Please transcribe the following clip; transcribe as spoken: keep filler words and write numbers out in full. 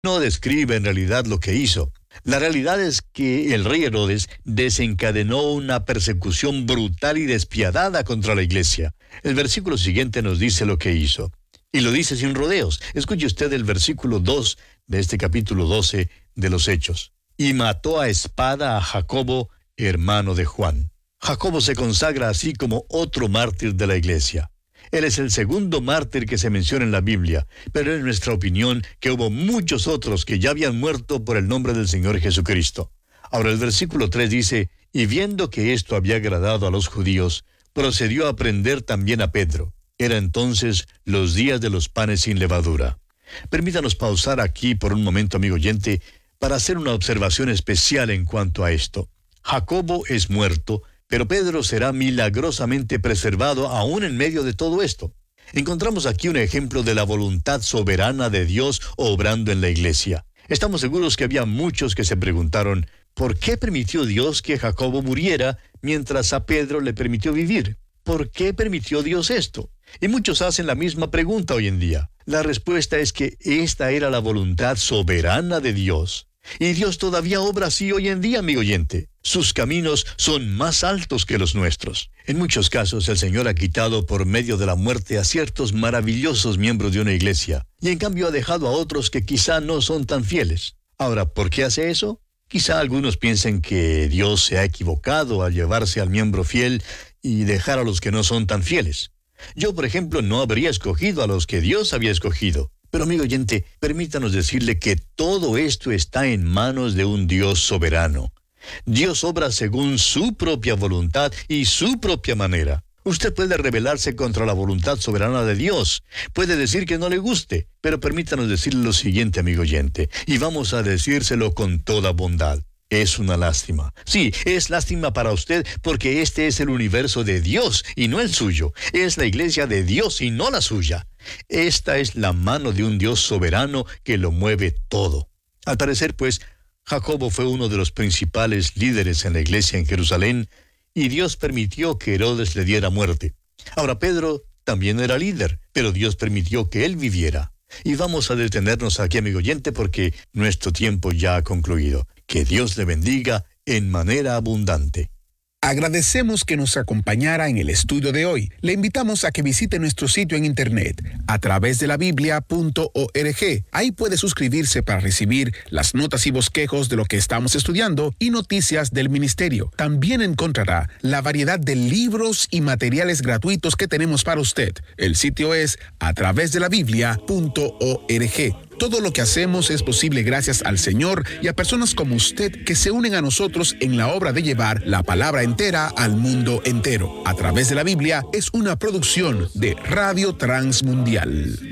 no describe en realidad lo que hizo. La realidad es que el rey Herodes desencadenó una persecución brutal y despiadada contra la iglesia. El versículo siguiente nos dice lo que hizo. Y lo dice sin rodeos. Escuche usted el versículo dos de este capítulo doce de los Hechos. Y mató a espada a Jacobo, hermano de Juan. Jacobo se consagra así como otro mártir de la iglesia. Él es el segundo mártir que se menciona en la Biblia, pero es nuestra opinión que hubo muchos otros que ya habían muerto por el nombre del Señor Jesucristo. Ahora el versículo tres dice, y viendo que esto había agradado a los judíos, procedió a prender también a Pedro. Era entonces los días de los panes sin levadura. Permítanos pausar aquí por un momento, amigo oyente, para hacer una observación especial en cuanto a esto. Jacobo es muerto, pero Pedro será milagrosamente preservado aún en medio de todo esto. Encontramos aquí un ejemplo de la voluntad soberana de Dios obrando en la iglesia. Estamos seguros que había muchos que se preguntaron, ¿por qué permitió Dios que Jacobo muriera mientras a Pedro le permitió vivir? ¿Por qué permitió Dios esto? Y muchos hacen la misma pregunta hoy en día. La respuesta es que esta era la voluntad soberana de Dios. Y Dios todavía obra así hoy en día, amigo oyente. Sus caminos son más altos que los nuestros. En muchos casos el Señor ha quitado por medio de la muerte a ciertos maravillosos miembros de una iglesia, y en cambio ha dejado a otros que quizá no son tan fieles. Ahora, ¿por qué hace eso? Quizá algunos piensen que Dios se ha equivocado al llevarse al miembro fiel y dejar a los que no son tan fieles. Yo, por ejemplo, no habría escogido a los que Dios había escogido. Pero, amigo oyente, permítanos decirle que todo esto está en manos de un Dios soberano. Dios obra según su propia voluntad y su propia manera. Usted puede rebelarse contra la voluntad soberana de Dios. Puede decir que no le guste, pero permítanos decirle lo siguiente, amigo oyente, y vamos a decírselo con toda bondad. Es una lástima. Sí, es lástima para usted porque este es el universo de Dios y no el suyo. Es la iglesia de Dios y no la suya. Esta es la mano de un Dios soberano que lo mueve todo. Al parecer, pues, Jacobo fue uno de los principales líderes en la iglesia en Jerusalén y Dios permitió que Herodes le diera muerte. Ahora, Pedro también era líder, pero Dios permitió que él viviera. Y vamos a detenernos aquí, amigo oyente, porque nuestro tiempo ya ha concluido. Que Dios le bendiga en manera abundante. Agradecemos que nos acompañara en el estudio de hoy. Le invitamos a que visite nuestro sitio en internet a través de la biblia punto org. Ahí puede suscribirse para recibir las notas y bosquejos de lo que estamos estudiando y noticias del ministerio. También encontrará la variedad de libros y materiales gratuitos que tenemos para usted. El sitio es a través de la biblia punto org. Todo lo que hacemos es posible gracias al Señor y a personas como usted que se unen a nosotros en la obra de llevar la palabra entera al mundo entero. A través de la Biblia es una producción de Radio Transmundial.